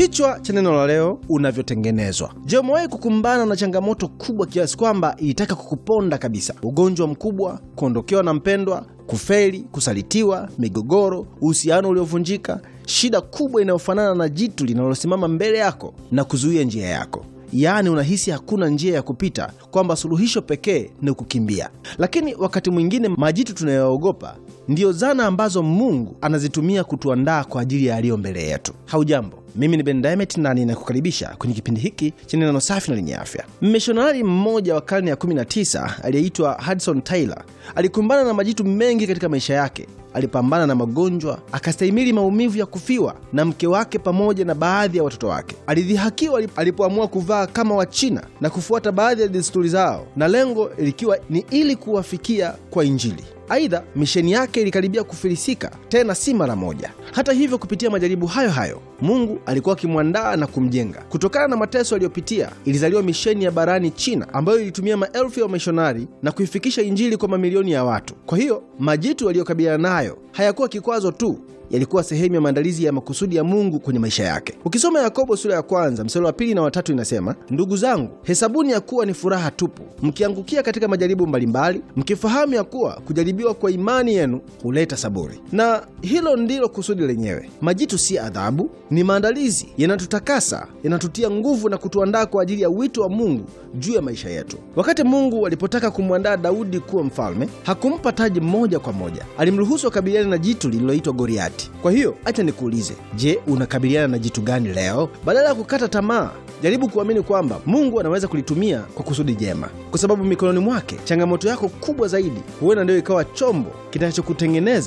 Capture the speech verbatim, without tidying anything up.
Kichwa cha neno la leo: unavyotengenezwa. Je, umewahi kukumbana na changamoto kubwa kiasi kwamba ilitaka kukuponda kabisa? Ugonjwa mkubwa, kuondokewa na mpendwa, kufeli, kusalitiwa, migogoro, uhusiano uliovunjika, shida kubwa inayofanana na jitu linalosimama mbele yako na kuzuia njia yako. Yaani unahisi hakuna njia ya kupita, kwamba suluhisho pekee ni kukimbia. Lakini wakati mwingine majitu tunayoogopa ndiyo zana ambazo Mungu anazitumia kutuandaa kwa ajili ya yaliyo mbele yetu. Haujambo, mimi ni Ben Diamond na ninakukaribisha kwenye kipindi hiki chenye neno safi na lenye afya. Mmishonari mmoja wa karne ya kumi na tisa aliyeitwa Hudson Taylor alikumbana na majitu mengi katika maisha yake. Alipambana na magonjwa, akastahimili maumivu ya kufiwa na mke wake pamoja na baadhi ya watoto wake. Alidhihakiwa alipoamua kuvaa kama Wachina na kufuata baadhi ya desturi zao, na lengo likiwa ni ili kuwafikia kwa Injili. Aidha, misheni yake ilikaribia kufilisika, tena si mara moja. Hata hivyo, kupitia majaribu hayo hayo, Mungu alikuwa akimwandaa na kumjenga. Kutokana na mateso aliyopitia, ilizaliwa misheni ya barani China ambayo ilitumia maelfu ya wamishonari na kuifikisha Injili kwa mamilioni ya watu. Kwa hiyo, majitu aliyokabiliana nayo hayakuwa kikwazo tu, yalikuwa sehemu ya maandalizi ya makusudi ya Mungu kwenye maisha yake. Ukisoma Yakobo sura ya kwanza mstari wa pili na watatu inasema, ndugu zangu, hesabuni ya kuwa ni furaha tupu mkiangukia katika majaribu mbalimbali, mkifahamu ya kuwa kujaribiwa kwa imani yenu huleta saburi. Na hilo ndilo kusudi lenyewe. Majitu si adhabu, ni maandalizi. Yanatutakasa, yanatutia nguvu na kutuandaa kwa ajili ya wito wa Mungu juu ya maisha yetu. Wakati Mungu alipotaka kumwandaa Daudi kuwa mfalme, hakumpa taji moja kwa moja. Alimruhusu akabiliane na jitu lililoitwa Goliati. Kwa hiyo, acha nikuulize, je, unakabiliana na jitu gani leo? Badala ya kukata tamaa, jaribu kuamini kwamba Mungu anaweza kulitumia kwa kusudi jema, kwa sababu mikononi mwake changamoto yako kubwa zaidi huenda ndio ikawa chombo kitakachokutengeneza